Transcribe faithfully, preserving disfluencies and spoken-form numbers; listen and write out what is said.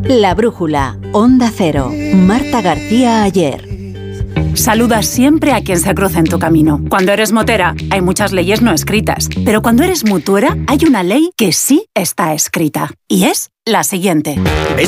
La Brújula, Onda Cero, Marta García Ayer. Saluda siempre a quien se cruza en tu camino. Cuando eres motera, hay muchas leyes no escritas. Pero cuando eres mutuera, hay una ley que sí está escrita. Y es la siguiente.